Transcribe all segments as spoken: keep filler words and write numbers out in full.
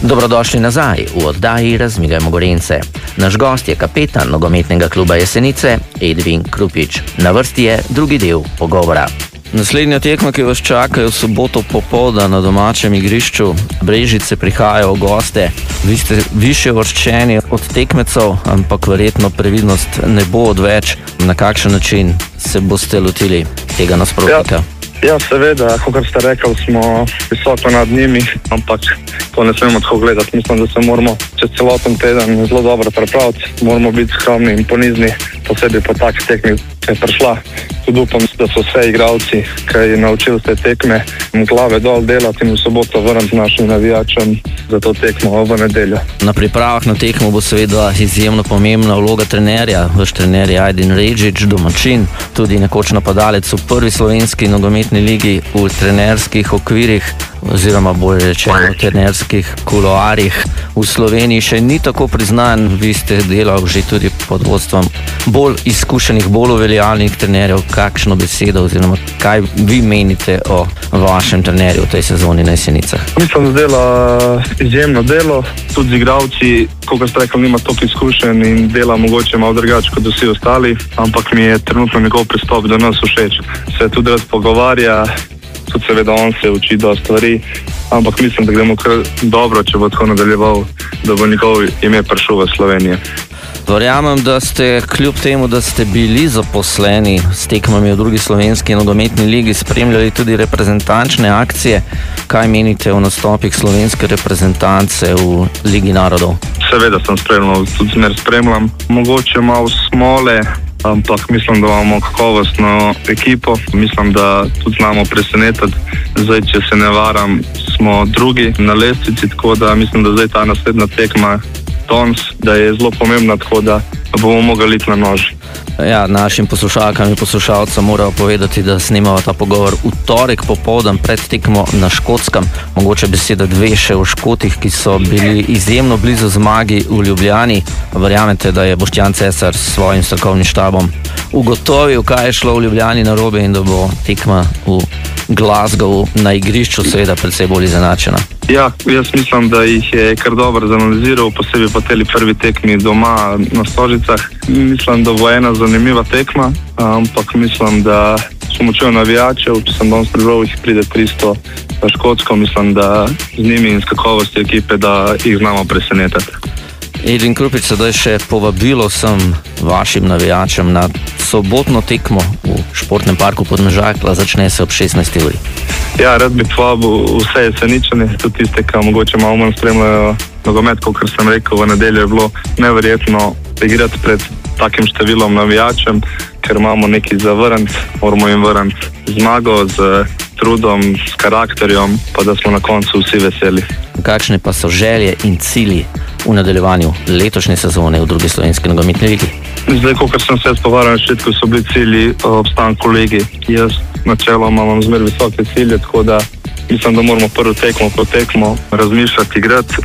Dobrodošli nazaj v oddaji Razmigajmo Gorenjce. Naš gost je kapetan nogometnega kluba Jesenice, Edvin Krupič. Na vrsti je drugi del pogovora. Naslednja tekma, ki vas čaka, je v soboto popoldan na domačem igrišču. Brežice prihajajo v goste. Vi ste više uvrščeni od tekmecev, ampak verjetno previdnost ne bo odveč. Na kakšen način se boste lotili tega nasprotnika? Ja. Ja, seveda, kot ste rekli, smo visoko nad njimi, ampak to ne smemo tako gledati. Mislim, da se moramo čez celoten teden zelo dobro pripraviti, moramo biti skromni in ponizni, posebej po takih tekmih, ki je prišla. Tudi upam, da so vse igralci, ki je naučil te tekme, glave dol delati in v soboto vrniti našim navijačem za to tekmo v nedeljo. Na pripravah na tekmo bo seveda izjemno pomembna vloga trenerja. Vaš trener je Ajdin Redžić, domačin, tudi nekoč napadalec v prvi slovenski nogometni ligi, v trenerskih okvirih oziroma bolj rečeno v trenerskih kuloarjih. V Sloveniji še ni tako priznan, vi ste delali že tudi pod vodstvom bolj izkušenih, bolj uveljavljenih trenerjev. Kakšno besedo oziroma kaj vi menite o vašem trenerju v tej sezoni na Jesenicah? Mislim, da dela izjemno delo, tudi z igralci, kot ste rekli, nima toliko izkušenj in dela mogoče malo drugače kot vsi ostali, ampak mi je trenutno njegov pristop do nas všeč. Se tudi rad pogovarja, tudi seveda on se uči do stvari, ampak mislim, da gremo kar dobro, če bo tako nadaljeval, da bo njegov ime prišel v Slovenijo. Verjamem, da ste kljub temu, da ste bili zaposleni s tekmami v drugi slovenski nogometni ligi, spremljali tudi reprezentančne akcije. Kaj menite o nastopih slovenske reprezentance v Ligi narodov? Seveda sem spremljal, tudi zmer spremljam. Mogoče malo smole, ampak mislim, da imamo kakovostno ekipo. Mislim, da tudi znamo presenetiti. Zdaj, če se ne varam, smo drugi na lestvici, tako da mislim, da zdaj ta naslednja tekma Tons, da je zelo pomembna, tako da bomo mogli iti na nož. Ja, našim poslušalkam in poslušalcem morajo povedati, da snimamo ta pogovor v torek popoldan pred tekmo na Škotskem. Mogoče beseda dve še o Škotih, ki so bili izjemno blizu zmagi v Ljubljani. Verjamete, da je Boštjan Cesar s svojim strokovnim štabom ugotovil, kaj je šlo v Ljubljani narobe in da bo tekma v Glasgow na igrišču seveda precej bolj izenačena? Ja, jaz mislim, da jih je kar dobro zanaliziral, posebej po teli prvi tekmi doma na Stožicah. Mislim, da bo ena zanimiva tekma, ampak mislim, da s pomočjo navijačev, če sem danes prebral, jih pride tristo na Škotsko, mislim, da z njimi in s kakovosti ekipe, da jih znamo presenetiti. Edvin Krupič, sedaj še povabilo vsem vašim navijačem na sobotno tekmo v športnem parku Podmežakla, začne se ob šestnajsti uri. Ja, rad bi povabil vse Jeseničane, tudi tiste, ki mogoče malo manj spremljajo nogomet, kot sem rekel, v nedeljo je bilo neverjetno igrati pred takim številom navijačem, ker imamo neki zavrnc, moramo jim vrniti zmago z trudom, s karakterjem, pa da smo na koncu vsi veseli. Kakšne pa so želje in cilji v nadaljevanju letošnje sezone v drugi slovenski nogometni ligi? Zdaj, kot sem se spovarjal na začetku, so bili cilji obstanku ligi. Jaz načeloma imam zmer visoke cilje, tako da mislim, da moramo prvo tekmo po tekmo razmišljati, igrati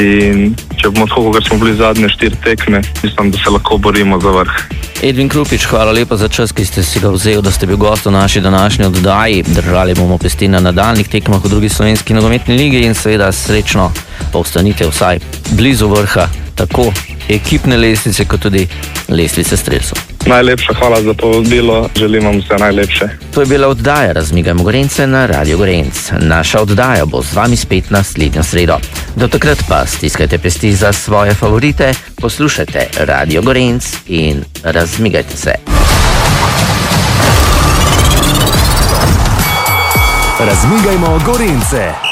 in če bomo tako, kot smo bili zadnje štiri tekme, mislim, da se lahko borimo za vrh. Edvin Krupič, hvala lepa za čas, ki ste si ga vzeli, da ste bil gost v naši današnji oddaji. Držali bomo pesti na nadaljnih tekmah v drugi slovenski nogometni ligi in seveda srečno pa ostanite vsaj blizu vrha, tako ekipne lestvice, kot tudi lestvice strelcev. Najlepša hvala za povabilo, želim vam vse najlepše. To je bila oddaja Razmigajmo Gorenjce na Radio Gorenjc. Naša oddaja bo z vami spet naslednjo sredo. Do takrat pa stiskajte pesti za svoje favorite, poslušajte Radio Gorenjc in razmigajte se. Razmigajmo Gorenjce.